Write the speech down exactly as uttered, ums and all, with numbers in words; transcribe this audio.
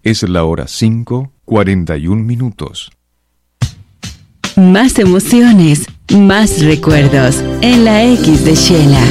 Es la hora cinco, cuarenta y un minutos. Más emociones, más recuerdos en la X de Shela.